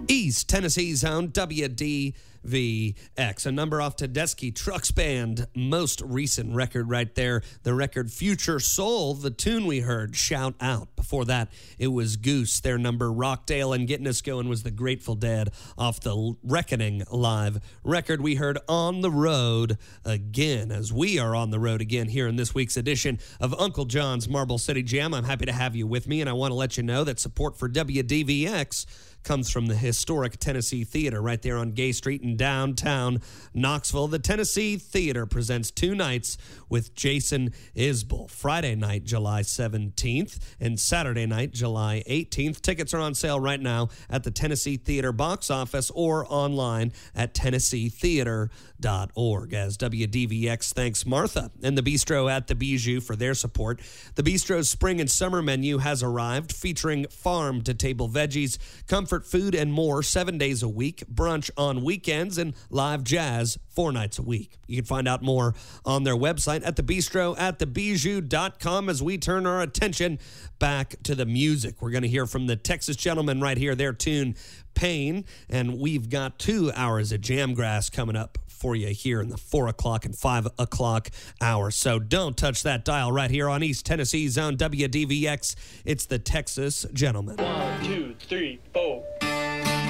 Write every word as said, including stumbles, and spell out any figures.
East Tennessee's own W D V X. A number off Tedeschi Trucks Band, most recent record right there. The record Future Soul, the tune we heard, Shout Out. Before that, it was Goose. Their number Rockdale, and getting us going was the Grateful Dead off the Reckoning live record. We heard On the Road Again, as we are on the road again here in this week's edition of Uncle John's Marble City Jam. I'm happy to have you with me, and I want to let you know that support for W D V X comes from the historic Tennessee Theater right there on Gay Street in downtown Knoxville. The Tennessee Theater presents two nights with Jason Isbell. Friday night, July seventeenth, and Saturday night, July eighteenth. Tickets are on sale right now at the Tennessee Theater box office or online at tennessee theater dot org. As W D V X thanks Martha and the Bistro at the Bijou for their support. The Bistro's spring and summer menu has arrived, featuring farm-to-table veggies, comfort food, and more seven days a week, brunch on weekends, and live jazz four nights a week. You can find out more on their website at the bistro at the bijou dot com as we turn our attention back to the music. We're going to hear from the Texas Gentlemen right here, their tune Pain, and we've got two hours of Jamgrass coming up for you here in the four o'clock and five o'clock hour. So don't touch that dial right here on East Tennessee's own W D V X. It's the Texas Gentlemen. One, two, three, four.